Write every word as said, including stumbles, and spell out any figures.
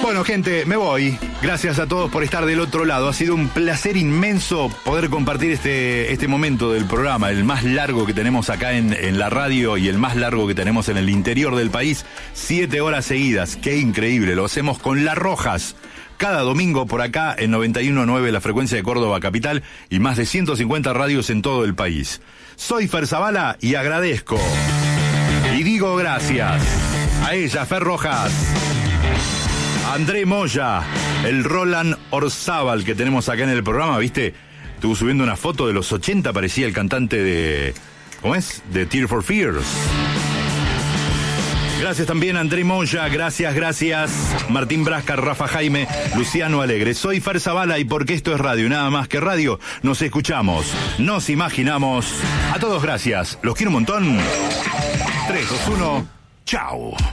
Bueno, gente, me voy. Gracias a todos por estar del otro lado. Ha sido un placer inmenso poder compartir este, este momento del programa, el más largo que tenemos acá en, en la radio y el más largo que tenemos en el interior del país. Siete horas seguidas. Qué increíble. Lo hacemos con Las Rojas. Cada domingo por acá en noventa y uno punto nueve la frecuencia de Córdoba Capital y más de ciento cincuenta radios en todo el país. Soy Fer Zavala y agradezco. Y digo gracias a ella, Fer Rojas, André Moya, el Roland Orzábal que tenemos acá en el programa, ¿viste? Estuvo subiendo una foto de los ochenta, parecía el cantante de... ¿Cómo es? De Tears for Fears. Gracias también a André Moya, gracias, gracias. Martín Brascar, Rafa Jaime, Luciano Alegre. Soy Fer Zavala y porque esto es radio, nada más que radio, nos escuchamos, nos imaginamos. A todos gracias, los quiero un montón. tres, dos, uno, chao.